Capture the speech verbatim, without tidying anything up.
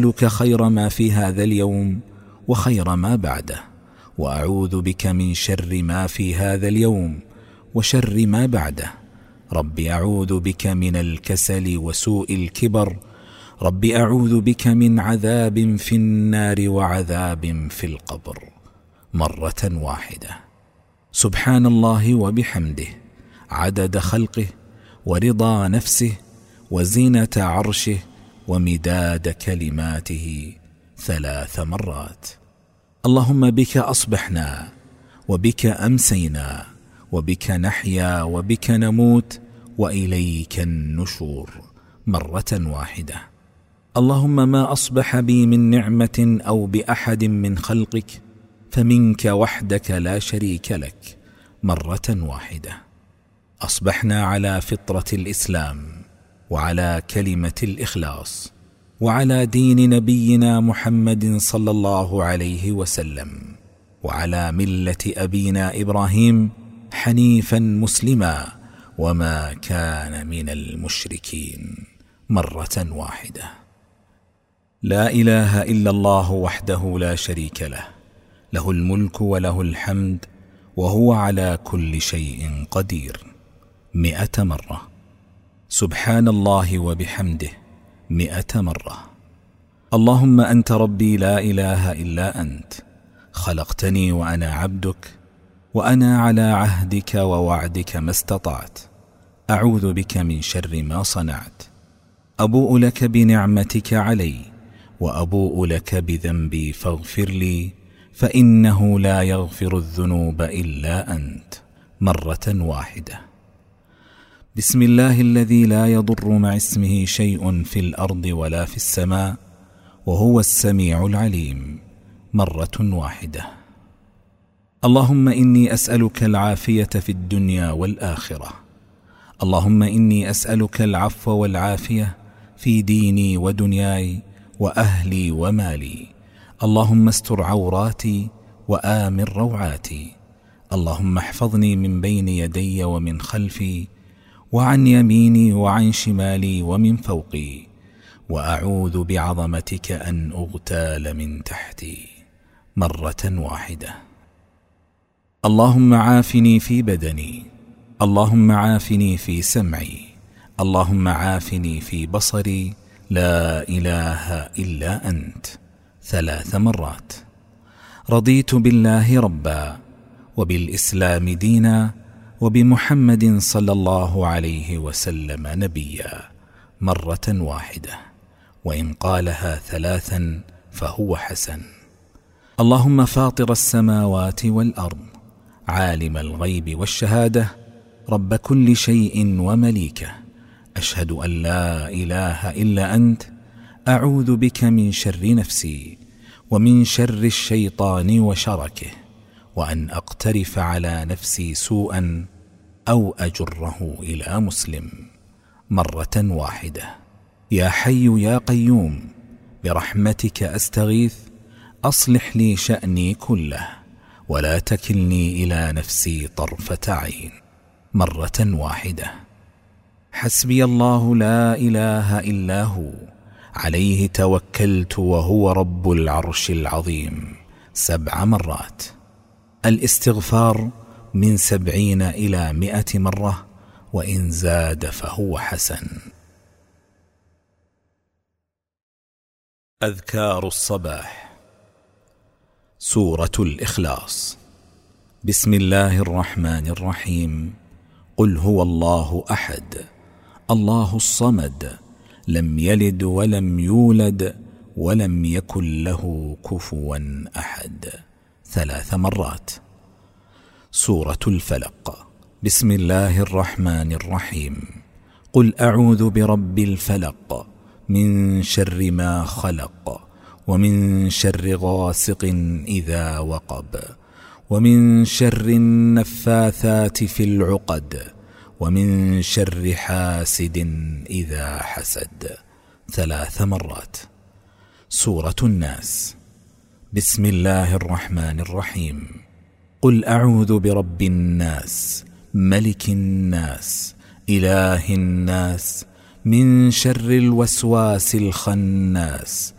أسألك خير ما في هذا اليوم وخير ما بعده، وأعوذ بك من شر ما في هذا اليوم وشر ما بعده. رب أعوذ بك من الكسل وسوء الكبر. رب أعوذ بك من عذاب في النار وعذاب في القبر، مرة واحدة. سبحان الله وبحمده عدد خلقه ورضا نفسه وزينة عرشه ومداد كلماته ثلاث مرات. اللهم بك أصبحنا وبك أمسينا وبك نحيا وبك نموت وإليك النشور، مرة واحدة. اللهم ما أصبح بي من نعمة أو بأحد من خلقك فمنك وحدك لا شريك لك، مرة واحدة. أصبحنا على فطرة الإسلام وعلى كلمة الإخلاص وعلى دين نبينا محمد صلى الله عليه وسلم وعلى ملة أبينا إبراهيم حنيفا مسلما وما كان من المشركين، مرة واحدة. لا إله إلا الله وحده لا شريك له، له الملك وله الحمد وهو على كل شيء قدير، مئة مرة. سبحان الله وبحمده مئة مرة. اللهم أنت ربي لا إله إلا أنت، خلقتني وأنا عبدك، وأنا على عهدك ووعدك ما استطعت. أعوذ بك من شر ما صنعت. أبوء لك بنعمتك علي وأبوء لك بذنبي فاغفر لي، فإنه لا يغفر الذنوب إلا أنت، مرة واحدة. بسم الله الذي لا يضر مع اسمه شيء في الأرض ولا في السماء وهو السميع العليم، مرة واحدة. اللهم إني أسألك العافية في الدنيا والآخرة. اللهم إني أسألك العفو والعافية في ديني ودنياي وأهلي ومالي. اللهم استر عوراتي وآمن روعاتي. اللهم احفظني من بين يدي ومن خلفي وعن يميني وعن شمالي ومن فوقي، وأعوذ بعظمتك أن أغتال من تحتي، مرة واحدة. اللهم عافني في بدني. اللهم عافني في سمعي. اللهم عافني في بصري. لا إله إلا أنت، ثلاث مرات. رضيت بالله ربا وبالإسلام دينا وبمحمد صلى الله عليه وسلم نبيا، مرة واحدة، وإن قالها ثلاثا فهو حسن. اللهم فاطر السماوات والأرض، عالم الغيب والشهادة، رب كل شيء ومليكه، أشهد أن لا إله إلا أنت. أعوذ بك من شر نفسي ومن شر الشيطان وشركه، وأن أقترف على نفسي سوءا أو أجره إلى مسلم، مرة واحدة. يا حي يا قيوم برحمتك أستغيث، أصلح لي شأني كله ولا تكلني إلى نفسي طرفة عين، مرة واحدة. حسبي الله لا إله إلا هو، عليه توكلت وهو رب العرش العظيم، سبع مرات. الاستغفار من سبعين إلى مئة مرة، وإن زاد فهو حسن. أذكار الصباح. سورة الإخلاص. بسم الله الرحمن الرحيم. قل هو الله أحد، الله الصمد، لم يلد ولم يولد ولم يكن له كفوا أحد، ثلاث مرات. سورة الفلق. بسم الله الرحمن الرحيم. قل أعوذ برب الفلق من شر ما خلق، ومن شر غاسق إذا وقب، ومن شر النفاثات في العقد، ومن شر حاسد إذا حسد، ثلاث مرات. سورة الناس. بسم الله الرحمن الرحيم. قل أعوذ برب الناس، ملك الناس، إله الناس، من شر الوسواس الخناس،